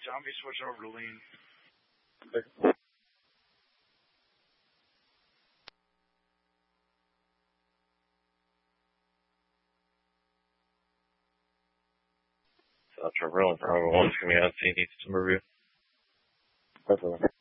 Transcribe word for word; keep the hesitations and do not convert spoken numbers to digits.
Zombie switch over to lean. So after rolling for however one's coming out, so he needs some review. Definitely.